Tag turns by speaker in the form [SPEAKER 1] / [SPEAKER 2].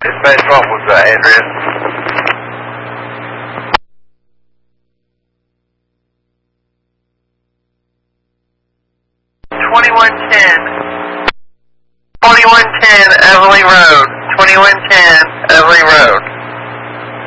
[SPEAKER 1] Dispatch, what was the address? 2110 Everly Road. 2110 Everly Road.